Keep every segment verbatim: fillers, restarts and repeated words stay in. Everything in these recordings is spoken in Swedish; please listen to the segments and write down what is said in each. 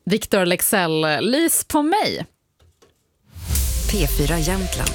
Victor Lexell, lys på mig. P fyra Jämtland.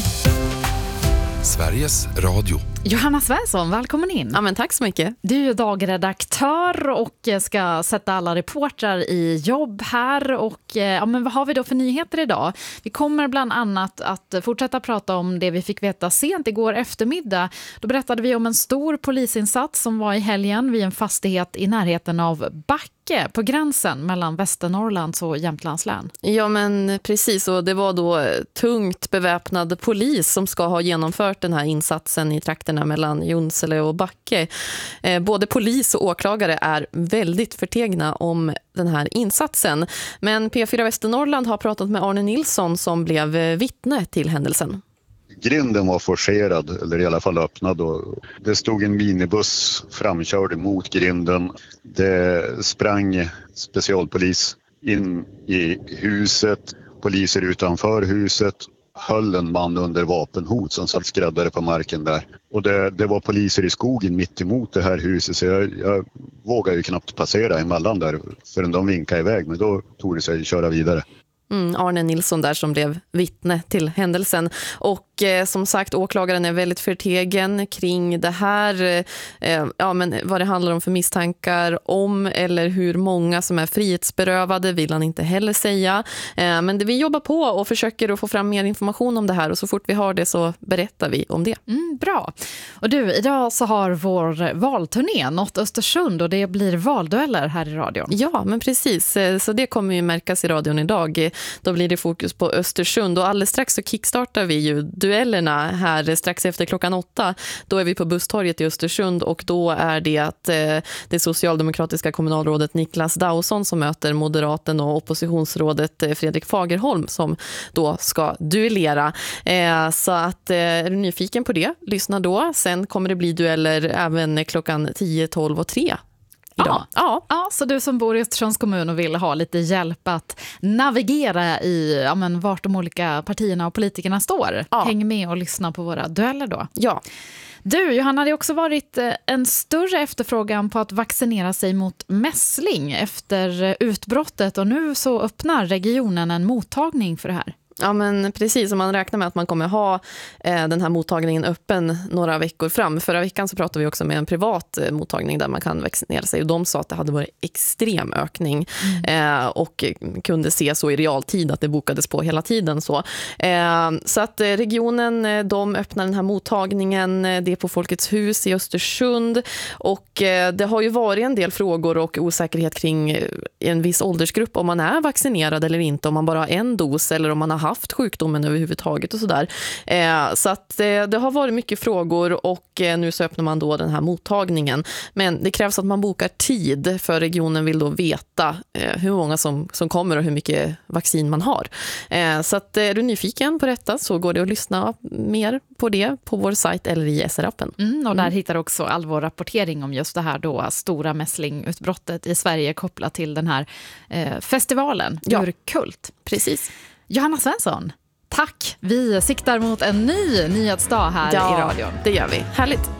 Sveriges Radio. Johanna Svensson, välkommen in. Ja, men tack så mycket. Du är ju dagredaktör och ska sätta alla reportrar i jobb här. Och ja, men vad har vi då för nyheter idag? Vi kommer bland annat att fortsätta prata om det vi fick veta sent igår eftermiddag. Då berättade vi om en stor polisinsats som var i helgen vid en fastighet i närheten av Backe på gränsen mellan Västernorrlands och Jämtlands län. Ja, men precis. Och det var då tungt beväpnad polis som ska ha genomfört den här insatsen i trakterna mellan Junsele och Backe. Eh, både polis och åklagare är väldigt förtegna om den här insatsen. Men P fyra Västernorrland har pratat med Arne Nilsson som blev vittne till händelsen. Grinden var forcerad, eller i alla fall öppnad. Och det stod en minibuss framkörd mot grinden. Det sprang specialpolis in i huset. Poliser utanför huset höll en man under vapenhot som satt skräddare på marken där. Och det, det var poliser i skogen mitt emot det här huset, så jag, jag vågade ju knappt passera emellan där förrän de vinkade iväg, men då tog det sig att köra vidare. Mm, Arne Nilsson där som blev vittne till händelsen. Och eh, som sagt, åklagaren är väldigt förtegen kring det här. Eh, ja, men vad det handlar om för misstankar om eller hur många som är frihetsberövade vill han inte heller säga. Eh, men det, vi jobbar på och försöker att få fram mer information om det här, och så fort vi har det så berättar vi om det. Mm, bra. Och du, idag så har vår valturné nått Östersund och det blir valdueller här i radion. Ja, men precis. Så det kommer ju märkas i radion idag. Då blir det fokus på Östersund, och alldeles strax så kickstartar vi ju duellerna här strax efter klockan åtta. Då är vi på Busstorget i Östersund, och då är det att eh, det socialdemokratiska kommunalrådet Niklas Dawson som möter moderaten och oppositionsrådet eh, Fredrik Fagerholm som då ska duellera. Eh, så att eh, är du nyfiken på det, lyssna då. Sen kommer det bli dueller även klockan tio, tolv och tre. Ja. Ja. ja, så du som bor i Östersunds kommun och vill ha lite hjälp att navigera i ja, men vart de olika partierna och politikerna står. Ja. Häng med och lyssna på våra dueller då. Ja. Du, Johanna, det har också varit en större efterfrågan på att vaccinera sig mot mässling efter utbrottet, och nu så öppnar regionen en mottagning för det här. Ja, men precis, om man räknar med att man kommer ha eh, den här mottagningen öppen några veckor fram. Förra veckan så pratade vi också med en privat eh, mottagning där man kan vaccinera sig, och de sa att det hade varit extrem ökning mm. eh, och kunde se så i realtid att det bokades på hela tiden. Så, eh, så att eh, regionen, de öppnar den här mottagningen, det är på Folkets hus i Östersund, och eh, det har ju varit en del frågor och osäkerhet kring en viss åldersgrupp, om man är vaccinerad eller inte, om man bara har en dos eller om man har haft sjukdomen överhuvudtaget och sådär. Eh, så att eh, det har varit mycket frågor, och eh, nu så öppnar man då den här mottagningen. Men det krävs att man bokar tid, för regionen vill då veta eh, hur många som, som kommer och hur mycket vaccin man har. Eh, så att eh, är du nyfiken på detta så går det att lyssna mer på det på vår sajt eller i S R-appen. Mm, och där mm. hittar också all vår rapportering om just det här då stora mässlingutbrottet i Sverige kopplat till den här eh, festivalen. Ja. Kult. Precis. Johanna Svensson, tack. Vi siktar mot en ny nyhetsdag här ja, i radion. Det gör vi. Härligt.